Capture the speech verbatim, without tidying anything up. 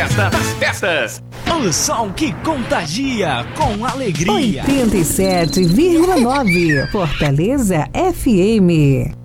festa das festas. O som que contagia com alegria. oitenta e sete vírgula nove Fortaleza F M.